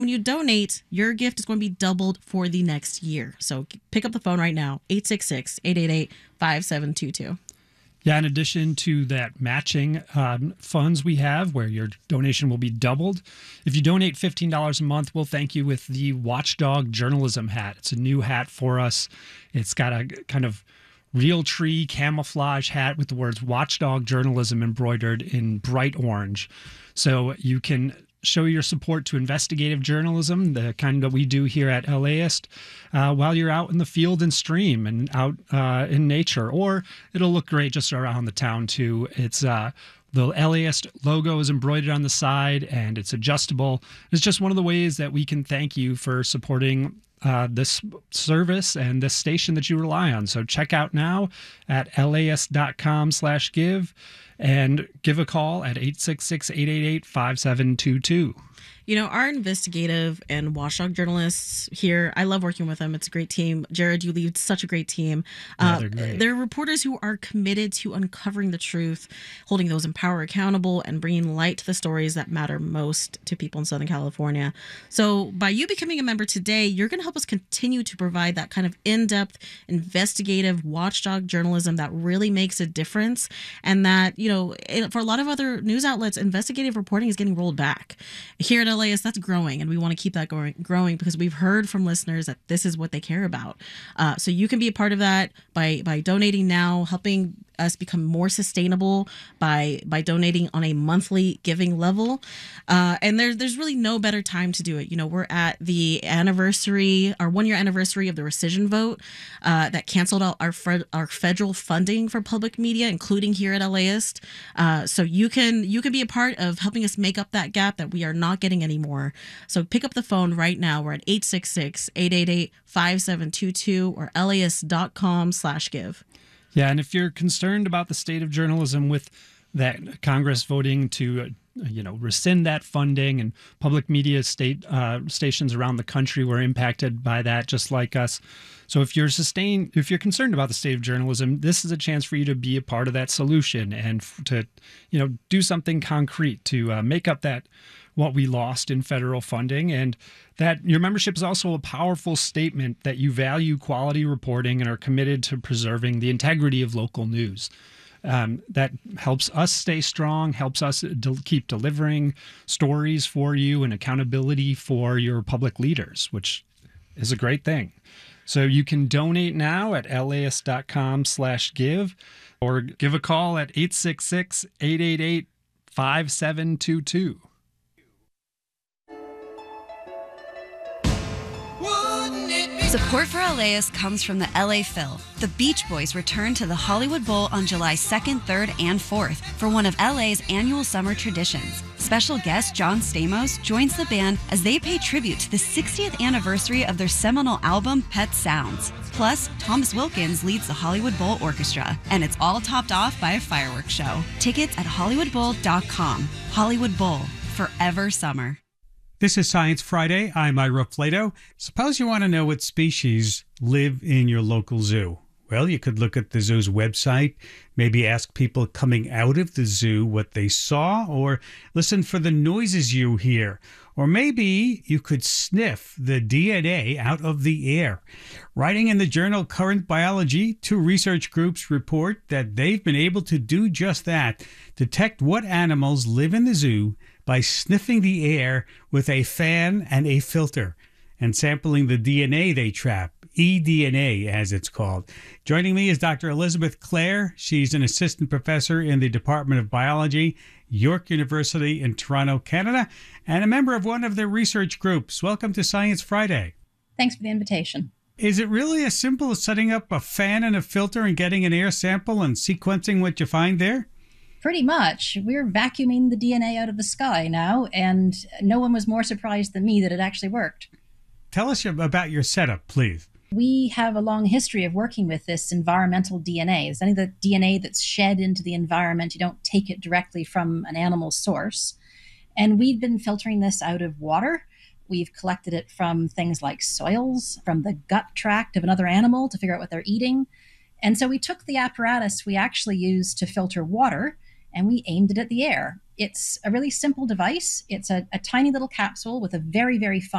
When you donate, your gift is going to be doubled for the next year. So pick up the phone right now, 866-888-5722. Yeah, in addition to that matching funds we have where your donation will be doubled, if you donate $15 a month, we'll thank you with the Watchdog Journalism hat. It's a new hat for us. It's got a kind of real tree camouflage hat with the words Watchdog Journalism embroidered in bright orange. So you can show your support to investigative journalism, the kind that we do here at LAist, while you're out in the field and stream and out in nature. Or it'll look great just around the town, too. It's the LAist logo is embroidered on the side, and it's adjustable. It's just one of the ways that we can thank you for supporting this service and this station that you rely on. So check out now at laist.com/give and give a call at 866-888-5722. You know, our investigative and watchdog journalists here, I love working with them. It's a great team. Jared, you lead such a great team. Yeah, they're great. They're reporters who are committed to uncovering the truth, holding those in power accountable, and bringing light to the stories that matter most to people in Southern California. So by you becoming a member today, you're going to help us continue to provide that kind of in-depth, investigative watchdog journalism that really makes a difference. And that, you know, for a lot of other news outlets, investigative reporting is getting rolled back. Here at LAist, that's growing, and we want to keep that growing because we've heard from listeners that this is what they care about. So you can be a part of that by donating now, helping us become more sustainable by donating on a monthly giving level. And there's really no better time to do it. You know, we're at the anniversary, our 1 year anniversary of the rescission vote that canceled out our federal funding for public media, including here at LAist. So you can be a part of helping us make up that gap that we are not getting anymore. So pick up the phone right now. We're at 866-888-5722 or laist.com/give. Yeah, and if you're concerned about the state of journalism with that Congress voting to, rescind that funding, and public media stations around the country were impacted by that, just like us. So if you're concerned about the state of journalism, this is a chance for you to be a part of that solution and to, do something concrete to make up that what we lost in federal funding, and that your membership is also a powerful statement that you value quality reporting and are committed to preserving the integrity of local news. That helps us stay strong, helps us keep delivering stories for you and accountability for your public leaders, which is a great thing. So you can donate now at laist.com/give or give a call at 866-888-5722. Support for LAist comes from the LA Phil. The Beach Boys return to the Hollywood Bowl on July 2nd, 3rd, and 4th for one of LA's annual summer traditions. Special guest John Stamos joins the band as they pay tribute to the 60th anniversary of their seminal album, Pet Sounds. Plus, Thomas Wilkins leads the Hollywood Bowl Orchestra, and it's all topped off by a fireworks show. Tickets at hollywoodbowl.com. Hollywood Bowl, forever summer. This is Science Friday. I'm Ira Flato. Suppose you want to know what species live in your local zoo. Well, you could look at the zoo's website, maybe ask people coming out of the zoo what they saw, or listen for the noises you hear. Or maybe you could sniff the DNA out of the air. Writing in the journal Current Biology, 2 research groups report that they've been able to do just that, detect what animals live in the zoo by sniffing the air with a fan and a filter and sampling the DNA they trap, eDNA as it's called. Joining me is Dr. Elizabeth Clare. She's an assistant professor in the Department of Biology, York University in Toronto, Canada, and a member of one of their research groups. Welcome to Science Friday. Thanks for the invitation. Is it really as simple as setting up a fan and a filter and getting an air sample and sequencing what you find there? Pretty much. We're vacuuming the DNA out of the sky now, and no one was more surprised than me that it actually worked. Tell us about your setup, please. We have a long history of working with this environmental DNA. It's any of the DNA that's shed into the environment. You don't take it directly from an animal source. And we've been filtering this out of water. We've collected it from things like soils, from the gut tract of another animal to figure out what they're eating. And so we took the apparatus we actually use to filter water and we aimed it at the air. It's a really simple device. It's a tiny little capsule with a very, very fine